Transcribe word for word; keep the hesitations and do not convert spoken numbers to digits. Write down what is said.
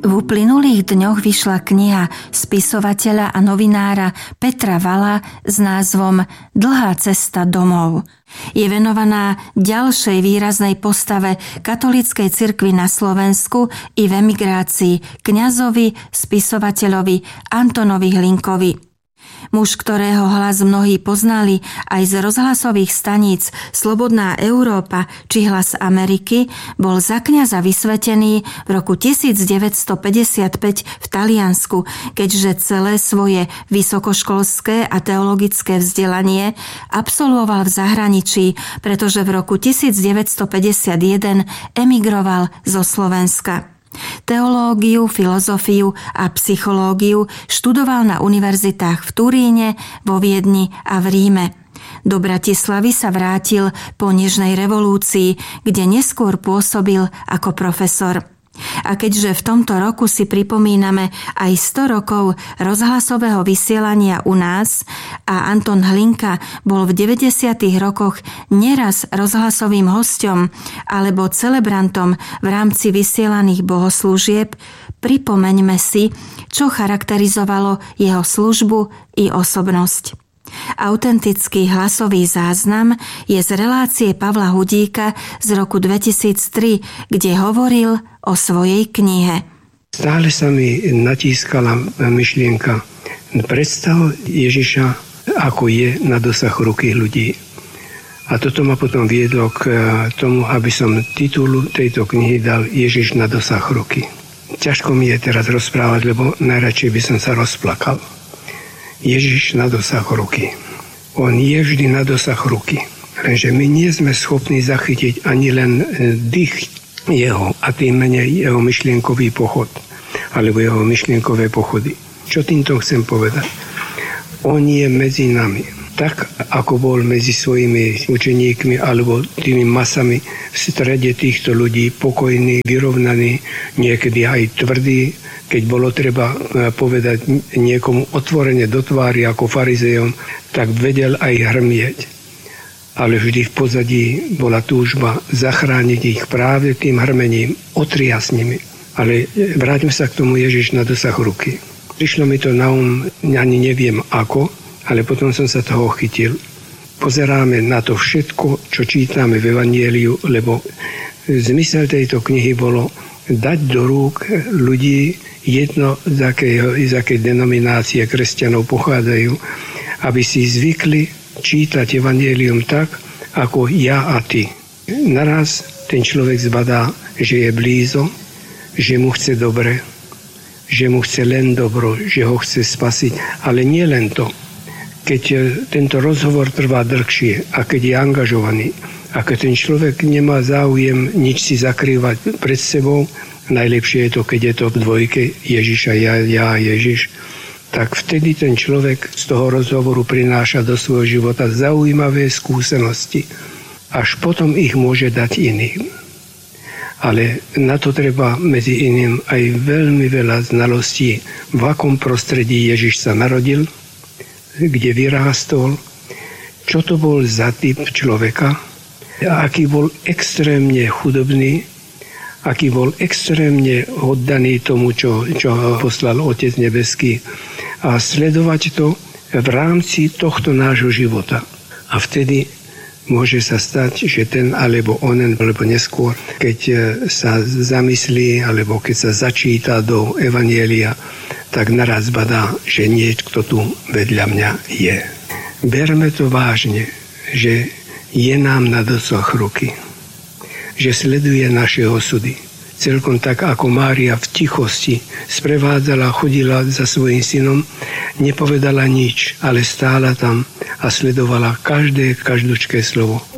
V uplynulých dňoch vyšla kniha spisovateľa a novinára Petra Valla s názvom Dlhá cesta domov. Je venovaná ďalšej výraznej postave katolíckej cirkvi na Slovensku i v emigrácii, kňazovi, spisovateľovi Antonovi Hlinkovi. Muž, ktorého hlas mnohí poznali aj z rozhlasových staníc Slobodná Európa či Hlas Ameriky, bol za kňaza vysvetený v roku devätnásťstopäťdesiatpäť v Taliansku, keďže celé svoje vysokoškolské a teologické vzdelanie absolvoval v zahraničí, pretože v roku devätnásťstopäťdesiatjeden emigroval zo Slovenska. Teológiu, filozofiu a psychológiu študoval na univerzitách v Turíne, vo Viedni a v Ríme. Do Bratislavy sa vrátil po nežnej revolúcii, kde neskôr pôsobil ako profesor. A keďže v tomto roku si pripomíname aj sto rokov rozhlasového vysielania u nás a Anton Hlinka bol v deväťdesiatych rokoch neraz rozhlasovým hosťom alebo celebrantom v rámci vysielaných bohoslúžieb, pripomeňme si, čo charakterizovalo jeho službu i osobnosť. Autentický hlasový záznam je z relácie Pavla Hudíka z roku dvetisíctri, kde hovoril o svojej knihe. Stále sa mi natískala myšlienka. Predstav Ježiša, ako je na dosah ruky ľudí. A toto ma potom viedlo k tomu, aby som titul tejto knihy dal Ježiš na dosah ruky. Ťažko mi je teraz rozprávať, lebo najradšej by som sa rozplakal. Ježiš na dosah ruky. On je vždy na dosah ruky. Lenže my nie sme schopní zachytiť ani len dých jeho a tým menej jeho myšlienkový pochod alebo jeho myšlienkové pochody. Čo týmto chcem povedať? On je medzi nami. Tak, ako bol medzi svojimi učeníkmi alebo tými masami v strede týchto ľudí pokojný, vyrovnaný, niekedy aj tvrdý, keď bolo treba povedať niekomu otvorene do tvári ako farizejom, tak vedel aj hrmieť. Ale vždy v pozadí bola túžba zachrániť ich práve tým hrmením, otriasť nimi. Ale vráťme sa k tomu Ježiš na dosah ruky. Prišlo mi to na um, ani neviem ako, ale potom som sa toho chytil. Pozeráme na to všetko, čo čítame v Evanjeliu, lebo zmysel tejto knihy bolo dať do rúk ľudí, jedno z akej, z akej denominácie kresťanov pochádzajú, aby si zvykli čítať Evanjelium tak, ako ja a ty. Naraz ten človek zbadá, že je blízo, že mu chce dobre, že mu chce len dobro, že ho chce spasiť. Ale nie len to. Keď tento rozhovor trvá dlhšie a keď je angažovaný a keď ten človek nemá záujem nič si zakrývať pred sebou, najlepšie je to, keď je to v dvojke Ježiša, ja, ja, Ježiš, tak vtedy ten človek z toho rozhovoru prináša do svojho života zaujímavé skúsenosti. Až potom ich môže dať iným. Ale na to treba medzi iným aj veľmi veľa znalostí, v akom prostredí Ježiš sa narodil, kde vyrástol, čo to bol za typ človeka, aký bol extrémne chudobný, aký bol extrémne oddaný tomu, čo, čo poslal Otec nebeský, a sledovať to v rámci tohto nášho života. A vtedy môže sa stať, že ten alebo onen, alebo neskôr, keď sa zamyslí, alebo keď sa začíta do Evanjelia, tak naraz badá, že niekto tu vedľa mňa je. Berme to vážne, že je nám na dosah ruky, že sleduje naše osudy. Celkom tak, ako Mária v tichosti sprevádzala, chodila za svojím synom, nepovedala nič, ale stála tam a sledovala každé, každúčké slovo.